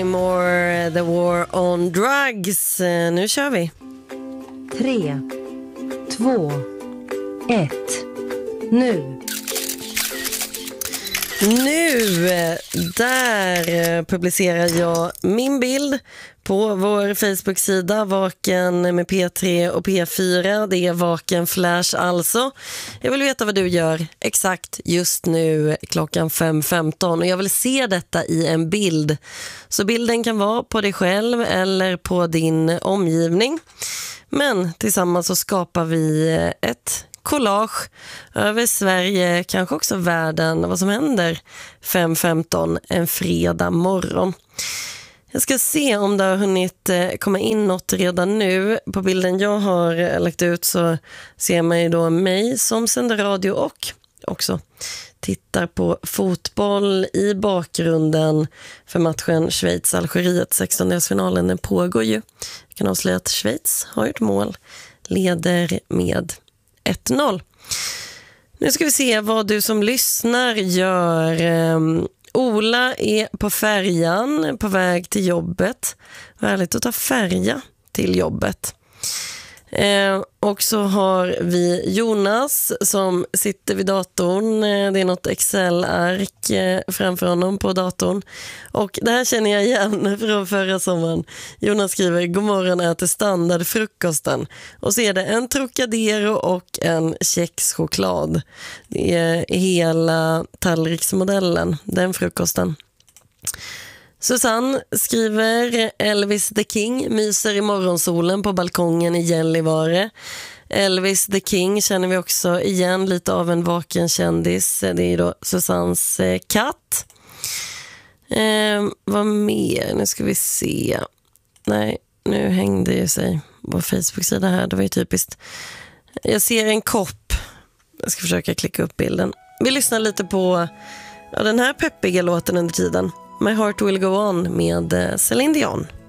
More the war on drugs. Nu kör vi. 3, 2, 1. Nu. Där publicerar jag min bild på vår Facebook-sida Vaken med P3 och P4. Det är Vaken Flash alltså. Jag vill veta vad du gör exakt just nu klockan 5:15 och jag vill se detta i en bild. Så bilden kan vara på dig själv eller på din omgivning. Men tillsammans så skapar vi ett collage över Sverige, kanske också världen, vad som händer 5:15 en fredag morgon. Jag ska se om det har hunnit komma in något redan nu. På bilden jag har lagt ut så ser man ju då mig som sänder radio och också tittar på fotboll i bakgrunden för matchen Schweiz-Algeriet. 16-delsfinalen, den pågår ju. Jag kan avslöja att Schweiz har ett mål, leder med 1-0. Nu ska vi se vad du som lyssnar gör. Ola är på färjan på väg till jobbet. Härligt att ta färja till jobbet. Och så har vi Jonas som sitter vid datorn. Det är något Excel-ark framför honom på datorn. Och det här känner jag igen från förra sommaren. Jonas skriver: god morgon, äter standardfrukosten. Och så är det en Trocadero och en kexchoklad. Det är hela tallriksmodellen, den frukosten. Susanne skriver: Elvis the King myser i morgonsolen på balkongen i Gällivare. Elvis the King känner vi också igen, lite av en vaken kändis. Det är då Susannes katt. Vad mer? Nu ska vi se. Nej, nu hängde ju sig på Facebook-sida här. Det var ju typiskt. Jag ser en kopp. Jag ska försöka klicka upp bilden. Vi lyssnar lite på den här peppiga låten under tiden. My Heart Will Go On med Céline Dion.